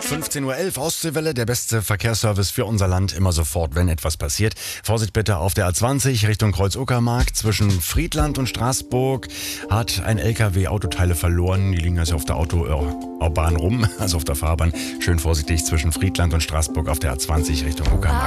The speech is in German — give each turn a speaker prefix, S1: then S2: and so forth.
S1: 15:11 Uhr, Ostseewelle, der beste Verkehrsservice für unser Land, immer sofort, wenn etwas passiert. Vorsicht bitte auf der A20 Richtung Kreuz-Uckermark. Zwischen Friedland und Straßburg hat ein LKW Autoteile verloren. Die liegen also auf der Autobahn rum, also auf der Fahrbahn. Schön vorsichtig zwischen Friedland und Straßburg auf der A20 Richtung Uckermark.